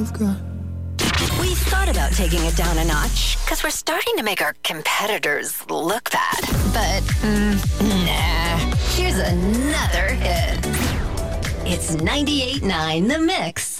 I've got. We thought about taking it down a notch because we're starting to make our competitors look bad. But, nah. Here's another hit. It's 98.9 The Mix.